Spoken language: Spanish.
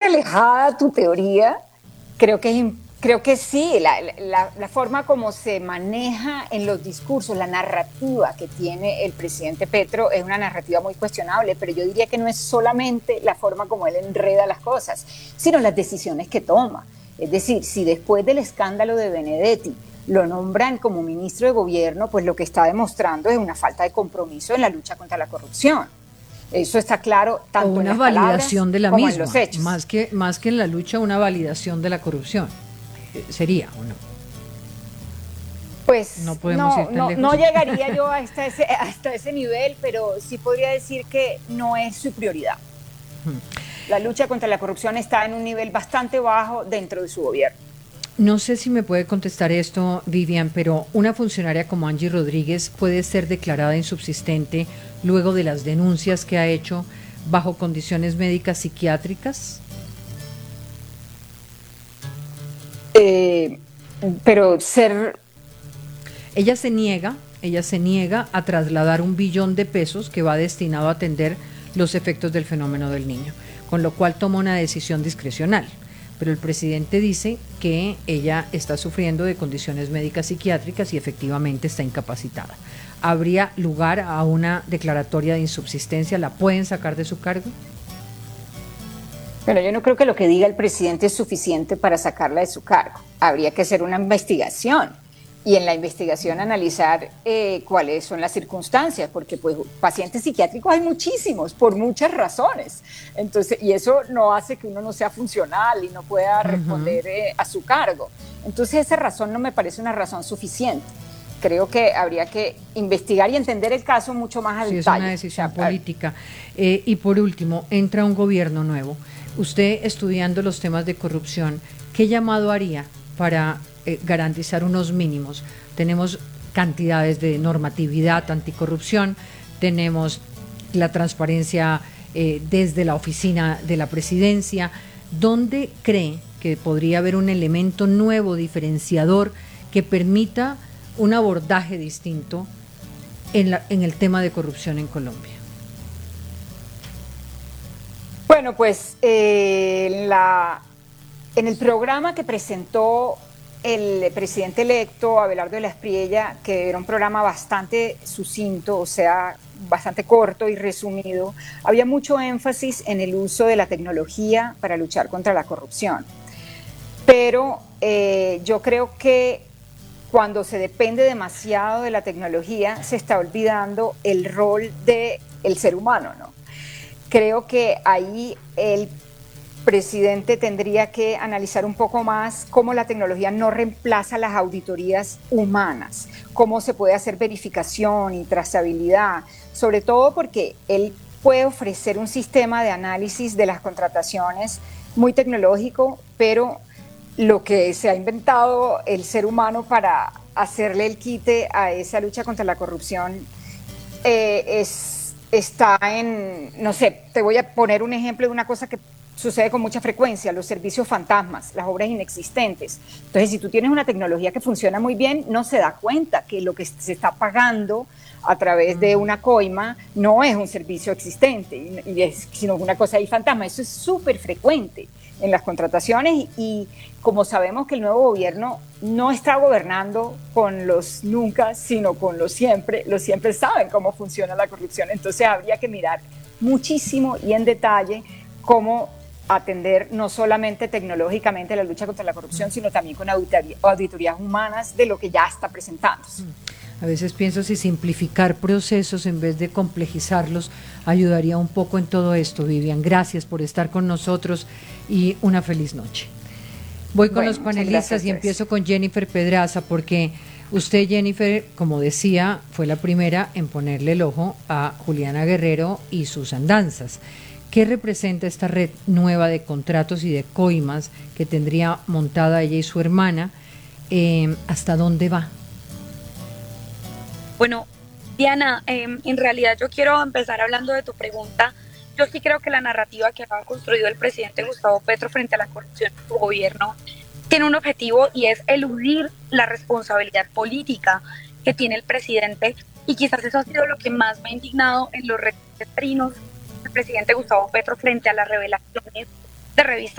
alejada tu teoría. Creo que sí, la forma como se maneja en los discursos, la narrativa que tiene el presidente Petro es una narrativa muy cuestionable, pero yo diría que no es solamente la forma como él enreda las cosas, sino las decisiones que toma. Es decir, si después del escándalo de Benedetti lo nombran como ministro de gobierno, pues lo que está demostrando es una falta de compromiso en la lucha contra la corrupción. Eso está claro O tanto en una las palabras validación de la como en los misma, hechos. más que en la lucha, una validación de la corrupción. Sería, ¿o no? No Pues podemos ir tan no lejos. llegaría yo hasta ese nivel, pero sí podría decir que no es su prioridad. La lucha contra la corrupción está en un nivel bastante bajo dentro de su gobierno. No sé si me puede contestar esto, Vivian, pero una funcionaria como Angie Rodríguez puede ser declarada insubsistente luego de las denuncias que ha hecho bajo condiciones médicas psiquiátricas. Eh, pero ser Ella se niega a trasladar 1 billón de pesos que va destinado a atender los efectos del fenómeno del niño, con lo cual toma una decisión discrecional. Pero el presidente dice que ella está sufriendo de condiciones médicas psiquiátricas y efectivamente está incapacitada. ¿Habría lugar a una declaratoria de insubsistencia? ¿La pueden sacar de su cargo? Bueno, yo no creo que lo que diga el presidente es suficiente para sacarla de su cargo. Habría que hacer una investigación y en la investigación analizar cuáles son las circunstancias, porque pues pacientes psiquiátricos hay muchísimos, por muchas razones. Entonces, y eso no hace que uno no sea funcional y no pueda responder a su cargo. Entonces, esa razón no me parece una razón suficiente. Creo que habría que investigar y entender el caso mucho más a Sí, es detalle. una decisión política. Y por último, entra un gobierno nuevo. Usted, estudiando los temas de corrupción, ¿qué llamado haría para garantizar unos mínimos? Tenemos cantidades de normatividad anticorrupción, tenemos la transparencia desde la oficina de la presidencia. ¿Dónde cree que podría haber un elemento nuevo, diferenciador, que permita un abordaje distinto en el tema de corrupción en Colombia? Bueno, pues en el programa que presentó el presidente electo, Abelardo de la Espriella, que era un programa bastante sucinto, o sea, bastante corto y resumido, había mucho énfasis en el uso de la tecnología para luchar contra la corrupción. Pero yo creo que cuando se depende demasiado de la tecnología, se está olvidando el rol del ser humano, ¿no? Creo que ahí el presidente tendría que analizar un poco más cómo la tecnología no reemplaza las auditorías humanas, cómo se puede hacer verificación y trazabilidad, sobre todo porque él puede ofrecer un sistema de análisis de las contrataciones muy tecnológico, pero lo que se ha inventado el ser humano para hacerle el quite a esa lucha contra la corrupción está en, no sé, te voy a poner un ejemplo de una cosa que sucede con mucha frecuencia, los servicios fantasmas, las obras inexistentes. Entonces, si tú tienes una tecnología que funciona muy bien, no se da cuenta que lo que se está pagando a través de una coima no es un servicio existente, sino una cosa ahí fantasma. Eso es súper frecuente en las contrataciones y como sabemos que el nuevo gobierno no está gobernando con los nunca, sino con los siempre saben cómo funciona la corrupción. Entonces habría que mirar muchísimo y en detalle cómo atender no solamente tecnológicamente la lucha contra la corrupción, sino también con auditorías humanas de lo que ya está presentándose. A veces pienso si simplificar procesos en vez de complejizarlos ayudaría un poco en todo esto, Vivian. Gracias por estar con nosotros y una feliz noche. Voy con los panelistas y empiezo con Jennifer Pedraza, porque usted, Jennifer, como decía, fue la primera en ponerle el ojo a Juliana Guerrero y sus andanzas. ¿Qué representa esta red nueva de contratos y de coimas que tendría montada ella y su hermana? ¿Hasta dónde va? Bueno, Diana, en realidad yo quiero empezar hablando de tu pregunta. Yo sí creo que la narrativa que ha construido el presidente Gustavo Petro frente a la corrupción en su gobierno tiene un objetivo y es eludir la responsabilidad política que tiene el presidente, y quizás eso ha sido lo que más me ha indignado en los recientes trinos del presidente Gustavo Petro frente a las revelaciones de revistas